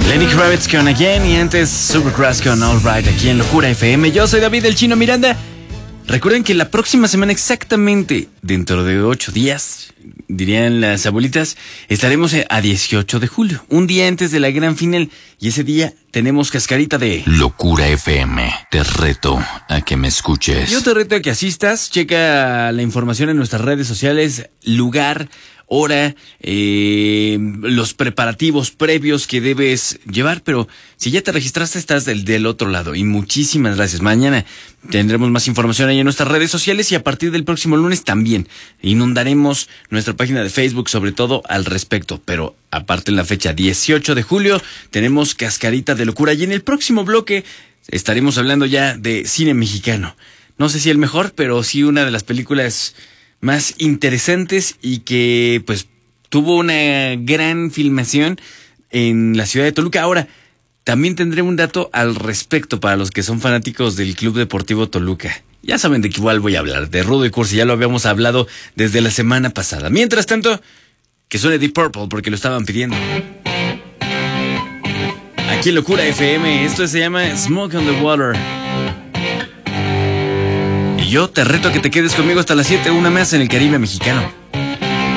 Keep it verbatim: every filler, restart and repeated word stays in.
Lenny Kravitz con Again y antes Supergrass con All Right aquí en Locura F M. Yo soy David el Chino Miranda. Recuerden que la próxima semana, exactamente dentro de ocho días, dirían las abuelitas, estaremos a dieciocho de julio, un día antes de la gran final, y ese día tenemos cascarita de Locura F M. Te reto a que me escuches. Yo te reto a que asistas, checa la información en nuestras redes sociales, lugar, hora, eh, los preparativos previos que debes llevar, pero si ya te registraste estás del, del otro lado, y muchísimas gracias. Mañana tendremos más información ahí en nuestras redes sociales y a partir del próximo lunes también inundaremos nuestra página de Facebook sobre todo al respecto, pero aparte en la fecha dieciocho de julio tenemos cascarita de locura y en el próximo bloque estaremos hablando ya de cine mexicano. No sé si el mejor, pero sí una de las películas más interesantes y que pues tuvo una gran filmación en la ciudad de Toluca. Ahora, también tendré un dato al respecto para los que son fanáticos del Club Deportivo Toluca. Ya saben de qué igual voy a hablar, de Rudo y Cursi, ya lo habíamos hablado desde la semana pasada. Mientras tanto, que suene Deep Purple porque lo estaban pidiendo. Aquí en Locura F M, esto se llama Smoke on the Water. Y yo te reto a que te quedes conmigo hasta las siete, una más en el Caribe mexicano.